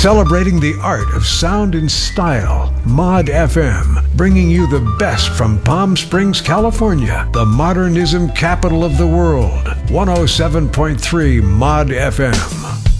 Celebrating the art of sound and style, Mod FM, bringing you the best from Palm Springs, California, the modernism capital of the world. 107.3 Mod FM.